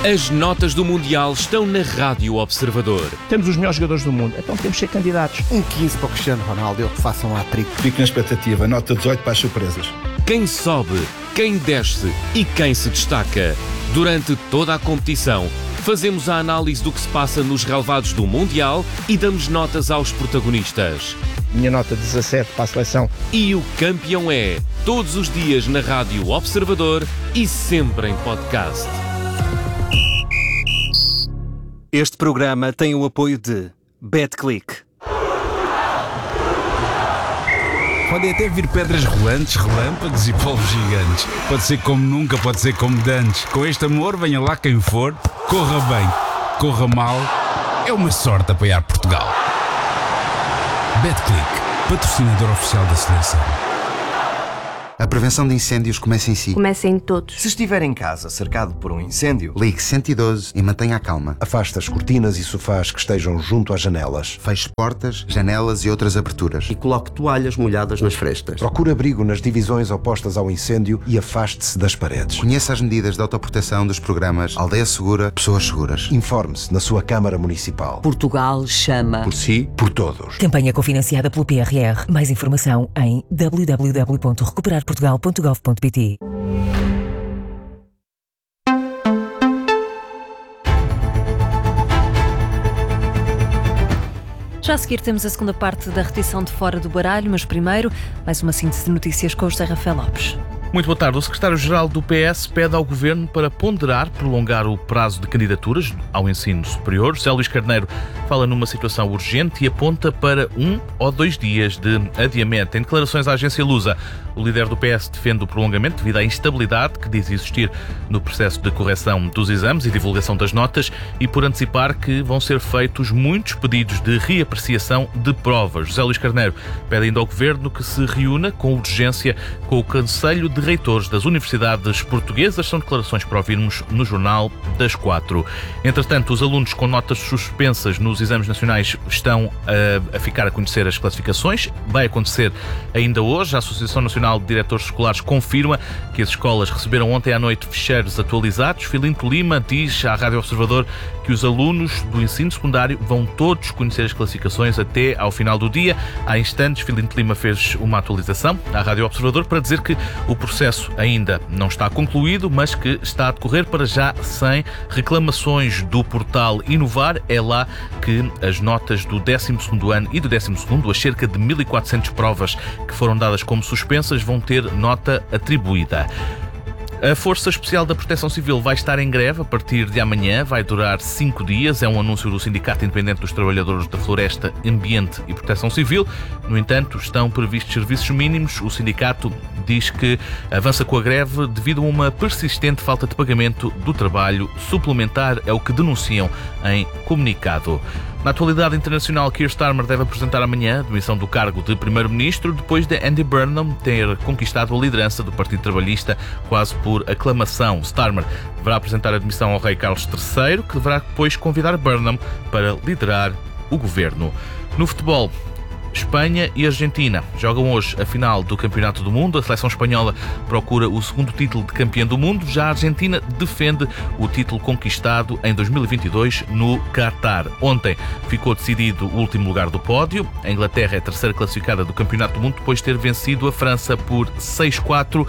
As notas do Mundial estão na Rádio Observador. Temos os melhores jogadores do mundo, então temos que ser candidatos. 15 para o Cristiano Ronaldo, ele que faça um hat-trick. Fico na expectativa, nota 18 para as surpresas. Quem sobe, quem desce e quem se destaca. Durante toda a competição, fazemos a análise do que se passa nos relevados do Mundial e damos notas aos protagonistas. Minha nota 17 para a seleção. E o campeão é, todos os dias na Rádio Observador e sempre em podcast. Este programa tem o apoio de BetClick. Podem até vir pedras rolantes, relâmpagos e polvos gigantes. Pode ser como nunca, pode ser como dantes. Com este amor, venha lá quem for, corra bem, corra mal. É uma sorte apoiar Portugal. BetClick, patrocinador oficial da seleção. A prevenção de incêndios começa em si. Começa em todos. Se estiver em casa cercado por um incêndio, Ligue 112 e mantenha a calma. Afaste as cortinas e sofás que estejam junto às janelas. Feche portas, janelas e outras aberturas. E coloque toalhas molhadas nas frestas. Procure abrigo nas divisões opostas ao incêndio e afaste-se das paredes. Conheça as medidas de autoproteção dos programas Aldeia Segura, Pessoas Seguras. Informe-se na sua Câmara Municipal. Portugal chama. Por si, por todos. Campanha cofinanciada pelo PRR. Mais informação em www.recuperarportugal.gov.pt. Já a seguir temos a segunda parte da redição de Fora do Baralho, mas primeiro, mais uma síntese de notícias com o José Rafael Lopes. Muito boa tarde. O secretário-geral do PS pede ao Governo para prolongar o prazo de candidaturas ao ensino superior. José Luís Carneiro fala numa situação urgente e aponta para 1 ou 2 dias de adiamento. Em declarações à agência Lusa, o líder do PS defende o prolongamento devido à instabilidade que diz existir no processo de correção dos exames e divulgação das notas e por antecipar que vão ser feitos muitos pedidos de reapreciação de provas. José Luís Carneiro pede ainda ao Governo que se reúna com urgência com o Conselho de Reitores das Universidades Portuguesas. São declarações para ouvirmos no Jornal das 4. Entretanto, os alunos com notas suspensas nos exames nacionais estão a ficar a conhecer as classificações. Vai acontecer ainda hoje. A Associação Nacional de Diretores Escolares confirma que as escolas receberam ontem à noite ficheiros atualizados. Filinto Lima diz à Rádio Observador que os alunos do ensino secundário vão todos conhecer as classificações até ao final do dia. Há instantes, Filinto Lima fez uma atualização à Rádio Observador para dizer que o processo ainda não está concluído, mas que está a decorrer para já sem reclamações do portal Inovar. É lá que as notas do 12º ano e do 12º, as cerca de 1.400 provas que foram dadas como suspensas, vão ter nota atribuída. A Força Especial da Proteção Civil vai estar em greve a partir de amanhã, vai durar 5 dias. É um anúncio do Sindicato Independente dos Trabalhadores da Floresta, Ambiente e Proteção Civil. No entanto, estão previstos serviços mínimos. O sindicato diz que avança com a greve devido a uma persistente falta de pagamento do trabalho suplementar, é o que denunciam em comunicado. Na atualidade internacional, Keir Starmer deve apresentar amanhã a demissão do cargo de Primeiro-Ministro depois de Andy Burnham ter conquistado a liderança do Partido Trabalhista quase por aclamação. Starmer deverá apresentar a demissão ao rei Carlos III, que deverá depois convidar Burnham para liderar o governo. No futebol, Espanha e Argentina jogam hoje a final do Campeonato do Mundo. A seleção espanhola procura o segundo título de campeã do mundo. Já a Argentina defende o título conquistado em 2022 no Qatar. Ontem ficou decidido o último lugar do pódio. A Inglaterra é a terceira classificada do Campeonato do Mundo depois de ter vencido a França por 6-4.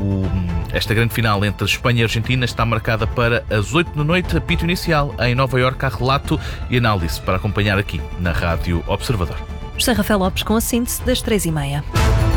Esta grande final entre Espanha e Argentina está marcada para as 8 da noite, apito inicial em Nova Iorque. Há relato e análise para acompanhar aqui na Rádio Observador. José Rafael Lopes com a síntese das 3h30.